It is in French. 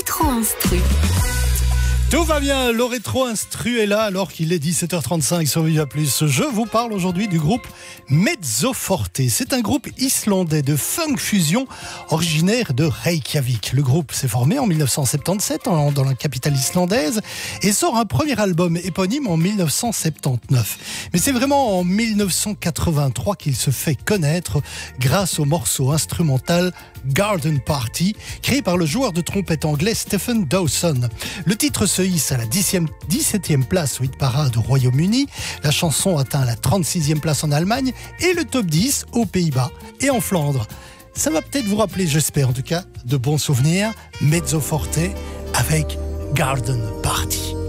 rétro-instru. Tout va bien, le rétro-instru est là alors qu'il est 17h35 sur Viva Plus. Je vous parle aujourd'hui du groupe Mezzo Forte. C'est un groupe islandais de funk fusion originaire de Reykjavik. Le groupe s'est formé en 1977 dans la capitale islandaise et sort un premier album éponyme en 1979. Mais c'est vraiment en 1983 qu'il se fait connaître grâce au morceau instrumental Garden Party, créé par le joueur de trompette anglais Stephen Dawson. Le titre se hisse à la 17e place au hit parade au Royaume-Uni. La chanson atteint la 36e place en Allemagne et le top 10 aux Pays-Bas et en Flandre. Ça va peut-être vous rappeler, j'espère en tout cas, de bons souvenirs. Mezzo Forte avec Garden Party.